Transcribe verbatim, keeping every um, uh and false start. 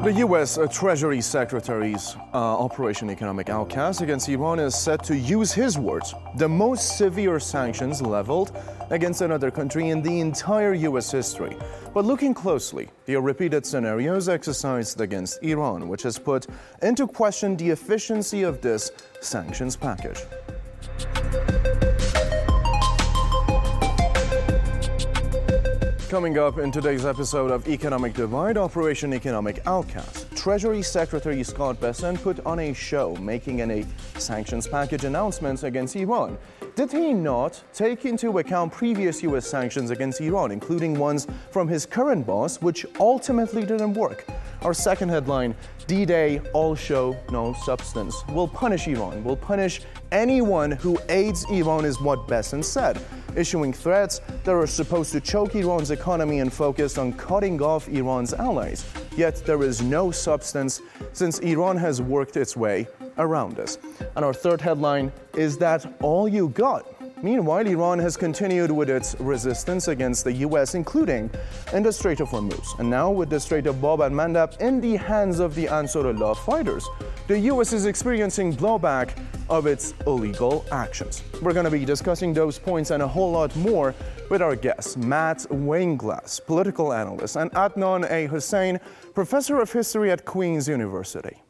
The U S Treasury Secretary's uh, Operation Economic Outcast against Iran is set to use his words, the most severe sanctions leveled against another country in the entire U S history. But looking closely, there are repeated scenarios exercised against Iran, which has put into question the efficiency of this sanctions package. Coming up in today's episode of Economic Divide, Operation Economic Outcast, Treasury Secretary Scott Bessent put on a show making an a sanctions package announcement against Iran. Did he not take into account previous U S sanctions against Iran, including ones from his current boss, which ultimately didn't work? Our second headline, D-Day, all show, no substance. Will punish Iran, will punish anyone who aids Iran is what Bessent said, issuing threats that are supposed to choke Iran's economy and focus on cutting off Iran's allies. Yet there is no substance since Iran has worked its way around us. And our third headline, is that all you got? Meanwhile, Iran has continued with its resistance against the U S, including in the Strait of Hormuz. And now with the Strait of Bab al-Mandab in the hands of the Ansarullah fighters, the U S is experiencing blowback of its illegal actions. We're going to be discussing those points and a whole lot more with our guests, Matt Weinglass, political analyst, and Adnan A. Hussein, professor of history at Queen's University.